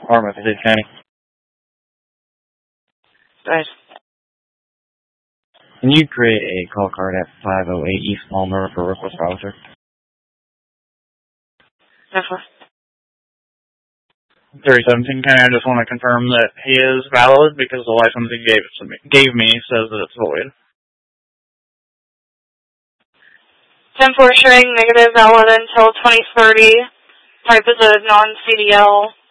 Armagh, Dade County. Right. Can you create a call card at 508 East Palmer for request for officer? Definitely. 3017 County, I just want to confirm that he is valid because the license he gave me says that it's void. 10-4 showing negative valid until 2030. Type is a non-CDL.